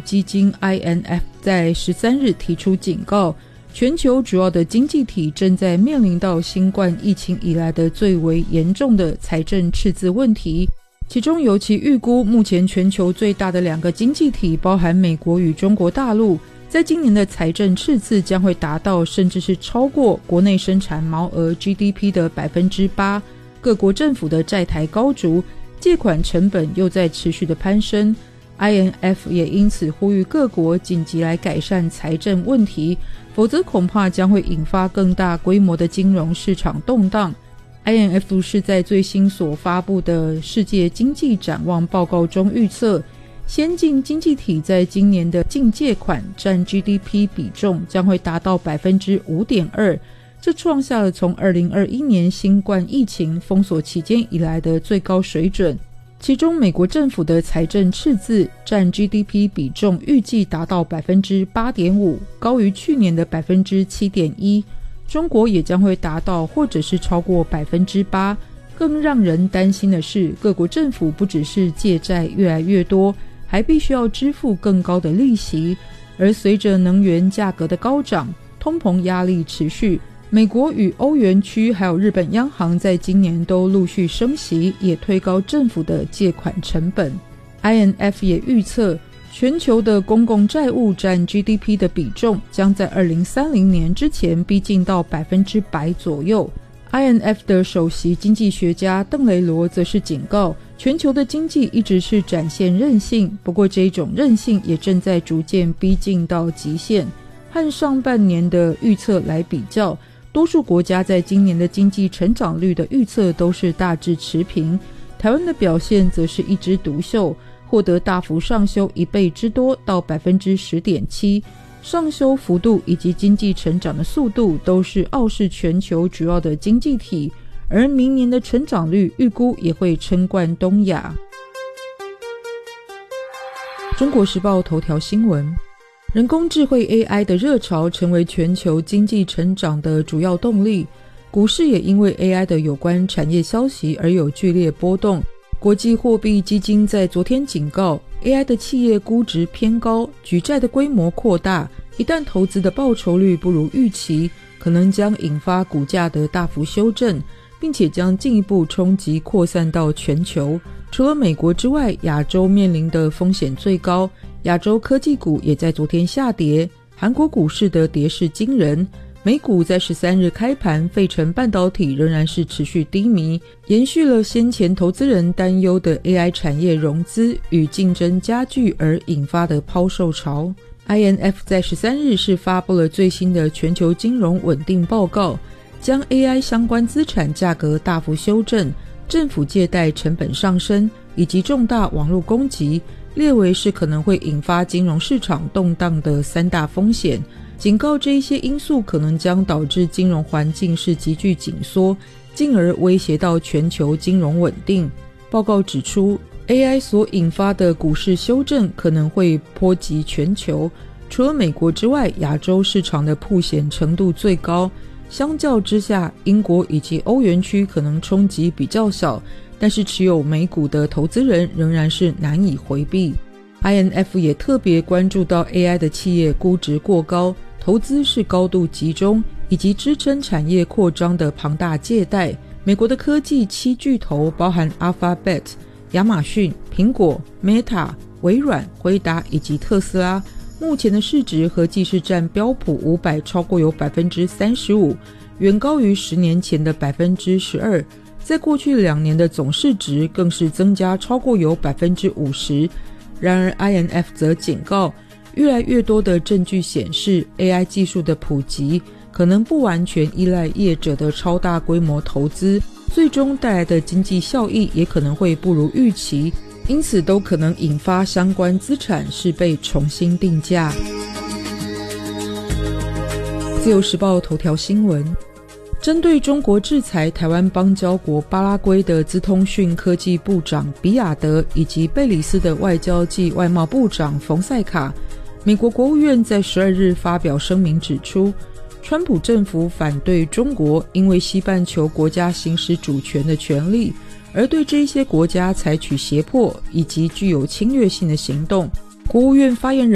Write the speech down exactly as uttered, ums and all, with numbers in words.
基金 I M F 在十三日提出警告，全球主要的经济体正在面临到新冠疫情以来的最为严重的财政赤字问题，其中尤其预估目前全球最大的两个经济体包含美国与中国大陆，在今年的财政赤字将会达到甚至是超过国内生产毛额 G D P 的 百分之八， 各国政府的债台高筑，借款成本又在持续的攀升。 I M F 也因此呼吁各国紧急来改善财政问题，否则恐怕将会引发更大规模的金融市场动荡。 I M F 是在最新所发布的世界经济展望报告中预测，先进经济体在今年的净借款占 G D P 比重将会达到 百分之五点二， 这创下了从二零二一年新冠疫情封锁期间以来的最高水准。其中美国政府的财政赤字占 G D P 比重预计达到 百分之八点五， 高于去年的 百分之七点一， 中国也将会达到或者是超过 百分之八。 更让人担心的是，各国政府不只是借债越来越多，还必须要支付更高的利息，而随着能源价格的高涨，通膨压力持续，美国与欧元区还有日本央行在今年都陆续升息，也推高政府的借款成本。 I M F 也预测全球的公共债务占 G D P 的比重将在二零三零年之前逼近到百分之百左右。 I M F 的首席经济学家邓雷罗则是警告，全球的经济一直是展现韧性，不过这种韧性也正在逐渐逼近到极限。和上半年的预测来比较，多数国家在今年的经济成长率的预测都是大致持平，台湾的表现则是一枝独秀，获得大幅上修一倍之多到 百分之十点七， 上修幅度以及经济成长的速度都是傲视全球主要的经济体，而明年的成长率预估也会称冠东亚。中国时报头条新闻，人工智慧 A I 的热潮成为全球经济成长的主要动力，股市也因为 A I 的有关产业消息而有剧烈波动。国际货币基金在昨天警告， A I 的企业估值偏高，举债的规模扩大，一旦投资的报酬率不如预期，可能将引发股价的大幅修正，并且将进一步冲击扩散到全球。除了美国之外，亚洲面临的风险最高，亚洲科技股也在昨天下跌，韩国股市的跌势惊人，美股在十三日开盘，费城半导体仍然是持续低迷，延续了先前投资人担忧的 A I 产业融资与竞争加剧而引发的抛售潮。 I M F 在十三日是发布了最新的全球金融稳定报告，将 A I 相关资产价格大幅修正，政府借贷成本上升以及重大网络攻击列为是可能会引发金融市场动荡的三大风险，警告这一些因素可能将导致金融环境是急剧紧缩，进而威胁到全球金融稳定。报告指出， A I 所引发的股市修正可能会波及全球，除了美国之外，亚洲市场的曝险程度最高，相较之下，英国以及欧元区可能冲击比较小，但是持有美股的投资人仍然是难以回避。 I M F 也特别关注到 A I 的企业估值过高，投资是高度集中，以及支撑产业扩张的庞大借贷。美国的科技七巨头包含 Alphabet、 亚马逊、苹果、 Meta、 微软、辉达以及特斯拉，目前的市值合计是占标普五百超过有 百分之三十五， 远高于十年前的 百分之十二， 在过去两年的总市值更是增加超过有 百分之五十。 然而 I M F 则警告，越来越多的证据显示 A I 技术的普及可能不完全依赖业者的超大规模投资，最终带来的经济效益也可能会不如预期，因此都可能引发相关资产是被重新定价。自由时报头条新闻，针对中国制裁台湾邦交国巴拉圭的资通讯科技部长比亚德以及贝里斯的外交暨外贸部长冯塞卡，美国国务院在十二日发表声明指出，川普政府反对中国因为西半球国家行使主权的权利，而对这些国家采取胁迫以及具有侵略性的行动。国务院发言人